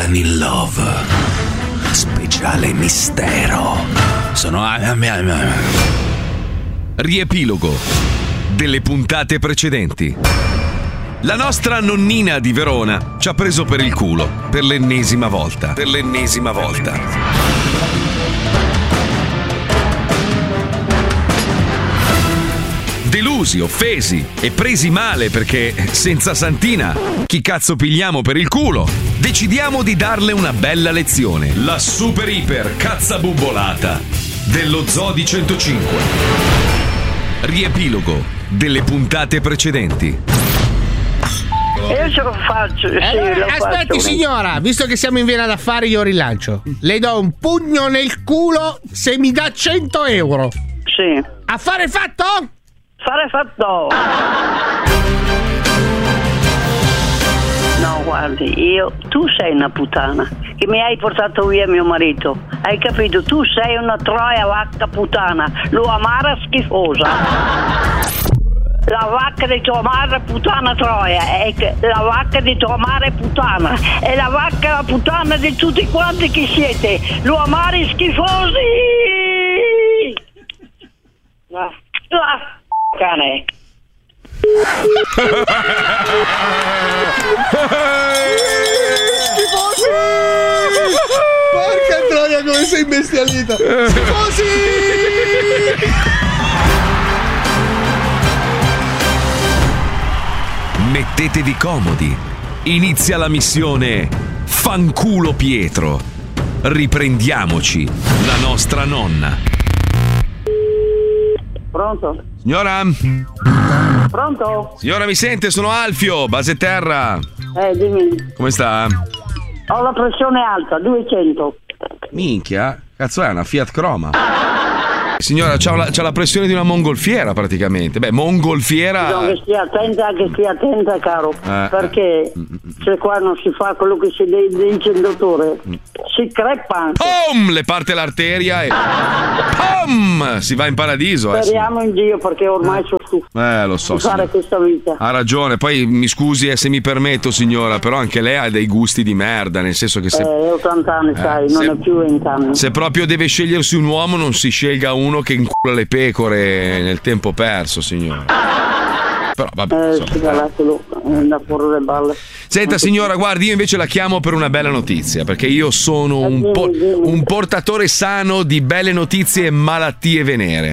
in Love. Speciale mistero. Sono... Riepilogo delle puntate precedenti. La nostra nonnina di Verona ci ha preso per il culo per l'ennesima volta. Delusi, offesi e presi male perché senza Santina chi cazzo pigliamo per il culo? Decidiamo di darle una bella lezione. La super iper cazzabubbolata dello Zoo di 105. Riepilogo delle puntate precedenti. Io ce lo faccio, sì, lo aspetti faccio. Signora, visto che siamo in vena d'affari io rilancio. Le do un pugno nel culo se mi dà 100 euro. Sì. Affare fatto? Fare fatto. No, guardi, tu sei una puttana che mi hai portato via mio marito. Hai capito? Tu sei una troia vacca puttana, lo amara schifosa. La vacca di tua madre puttana troia, è la vacca di tua madre puttana, è la vacca la puttana di tutti quanti che siete, lo amari schifosi. Cane. Porca troia, come sei imbestialita! Schifosi! Mettetevi comodi. Inizia la missione Fanculo Pietro. Riprendiamoci la nostra nonna. Pronto? Signora? Pronto? Signora, mi sente? Sono Alfio, base terra. Dimmi. Come sta? Ho la pressione alta, 200. Minchia, cazzo è una Fiat Croma? Signora, c'ha la pressione di una mongolfiera praticamente. Beh, mongolfiera. Bisogna che stia attenta, caro. Perché se qua non si fa quello che si dice il dottore, si crepa anche. Pom! Le parte l'arteria e pom! Si va in paradiso. Speriamo in Dio, perché ormai sono stufo lo so. di fare questa vita. Ha ragione. Poi mi scusi se mi permetto, signora, però anche lei ha dei gusti di merda, nel senso che se 80 anni, sai, non è più 20 anni. Se proprio deve scegliersi un uomo, non si scelga uno che incula le pecore nel tempo perso, signora. Però vabbè, da fuori le balle. Senta, signora, guardi, io invece la chiamo per una bella notizia, perché io sono un portatore sano di belle notizie e malattie venere.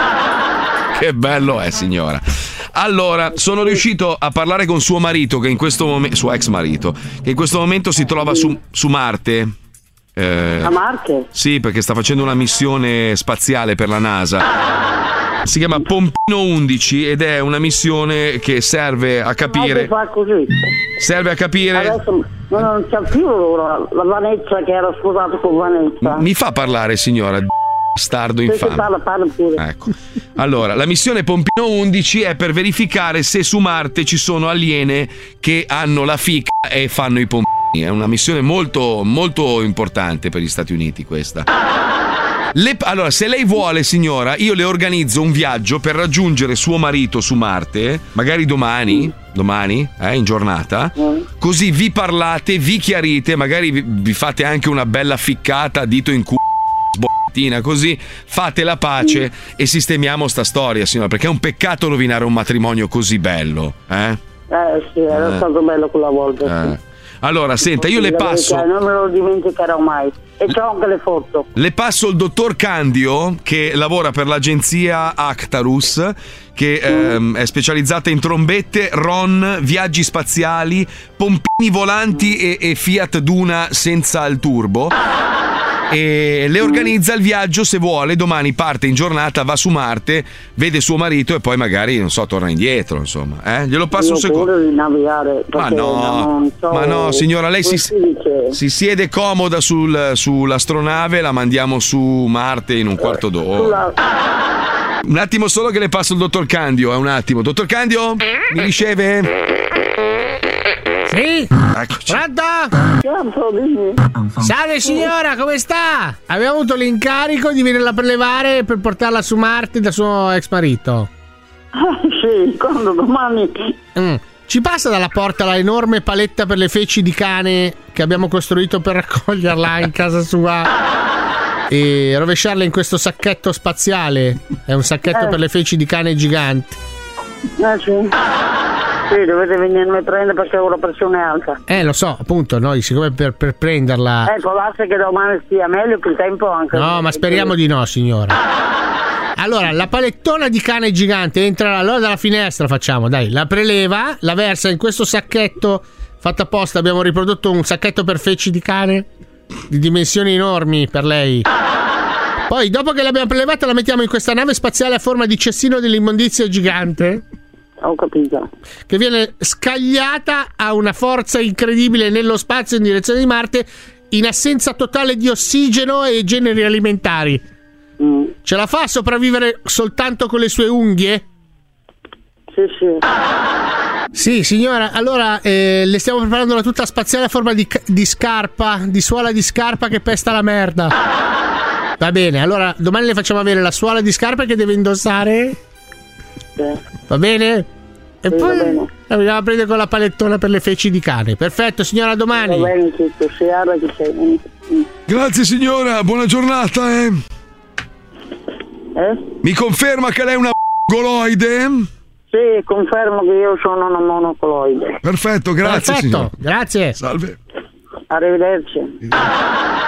Che bello è, signora. Allora, sono riuscito a parlare con suo marito, che in questo momento, suo ex marito, che in questo momento si trova su Marte. A Marte? Sì, perché sta facendo una missione spaziale per la NASA. Si chiama Pompino 11 ed è una missione che serve a capire. Fa così. Serve a capire. Adesso non c'è più la Vanessa che era sposato con Vanessa. Mi fa parlare, signora. Bastardo infame. Parla pure. Ecco. Allora, la missione Pompino 11 è per verificare se su Marte ci sono aliene che hanno la fica e fanno i pompini. È una missione molto, molto importante per gli Stati Uniti questa. Allora, se lei vuole, signora, io le organizzo un viaggio per raggiungere suo marito su Marte, magari domani, in giornata, così vi parlate, vi chiarite, magari vi fate anche una bella ficcata, dito in culo, sbottina, così fate la pace e sistemiamo sta storia, signora, perché è un peccato rovinare un matrimonio così bello, sì, era stato bello quella volta, sì. Allora, senta, io le passo. Non me lo dimenticherò mai. E c'ho anche le foto. Le passo il dottor Candio, che lavora per l'agenzia Actarus, che è specializzata in trombette, RON, viaggi spaziali, pompini volanti e Fiat Duna senza il turbo. E le organizza il viaggio, se vuole, domani parte in giornata, va su Marte, vede suo marito e poi magari, non so, torna indietro, insomma. Glielo passo un secondo. Di navigare, ma no, signora, lei si siede comoda sull'astronave, la mandiamo su Marte in un quarto d'ora. Un attimo solo che le passo il dottor Candio, un attimo. Dottor Candio, mi riceve? Sì? Eccoci. Pronto? Salve signora, come sta? Abbiamo avuto l'incarico di venirla a prelevare per portarla su Marte da suo ex marito. Sì, quando domani? Ci passa dalla porta la enorme paletta per le feci di cane che abbiamo costruito per raccoglierla in casa sua e rovesciarla in questo sacchetto spaziale? È un sacchetto per le feci di cane gigante. Sì. Sì, dovete venirmi a prendere perché ho la pressione alta. Lo so, appunto, noi siccome per prenderla... Può darsi che domani stia meglio, che il tempo anche... No, ma speriamo di no, signora. Allora, la palettona di cane gigante entra allora dalla finestra, facciamo, dai, la preleva, la versa in questo sacchetto fatto apposta, abbiamo riprodotto un sacchetto per feci di cane di dimensioni enormi per lei. Poi, dopo che l'abbiamo prelevata, la mettiamo in questa nave spaziale a forma di cestino dell'immondizia gigante. Ho capito. Che viene scagliata a una forza incredibile nello spazio in direzione di Marte, in assenza totale di ossigeno e generi alimentari. Ce la fa a sopravvivere soltanto con le sue unghie? Sì. Sì, signora. Allora, le stiamo preparando una tuta spaziale a forma di scarpa, di suola di scarpa che pesta la merda. Va bene, allora domani le facciamo avere la suola di scarpa che deve indossare. Va bene? E sì, poi bene. la andiamo a prendere con la palettona per le feci di cane. Perfetto, signora, domani. Va bene, tutto. Si arra che sei. Grazie signora, buona giornata. Mi conferma che lei è una goloide? Sì, confermo che io sono una monocoloide. Perfetto, grazie. Perfetto, signora. grazie. Salve. Arrivederci.